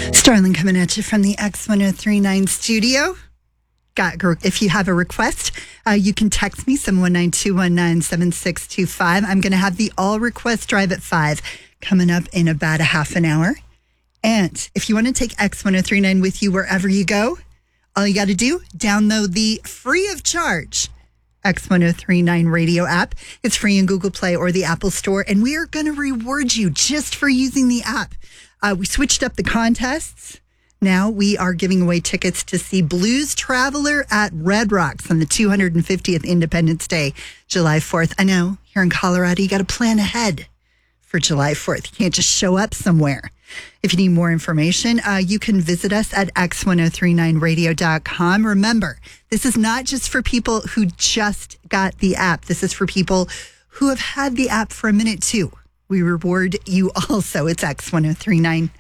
Starling coming at you from the X1039 studio. If you have a request, you can text me, 719-219-7625. I'm going to have the all request drive at 5 coming up in about a half an hour. And if you want to take X1039 with you wherever you go, all you got to do, download the free of charge X1039 radio app. It's free in Google Play or the Apple Store. And we are going to reward you just for using the app. We switched up the contests. Now we are giving away tickets to see Blues Traveler at Red Rocks on the 250th Independence Day, July 4th. I know, here in Colorado, you got to plan ahead for July 4th. You can't just show up somewhere. If you need more information, you can visit us at x1039radio.com. Remember, this is not just for people who just got the app. This is for people who have had the app for a minute, too. We reward you also. It's X1039.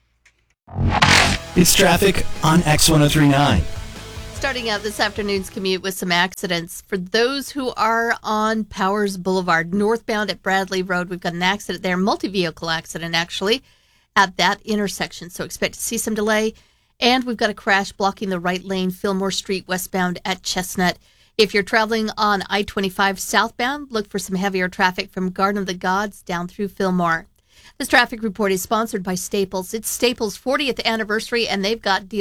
It's traffic on X1039. Starting out this afternoon's commute with some accidents. For those who are on Powers Boulevard, northbound at Bradley Road, we've got an accident there, multi-vehicle accident actually, at that intersection. So expect to see some delay. And we've got a crash blocking the right lane, Fillmore Street, westbound at Chestnut. If you're traveling on I-25 southbound, look for some heavier traffic from Garden of the Gods down through Fillmore. This traffic report is sponsored by Staples. It's Staples' 40th anniversary, and they've got deals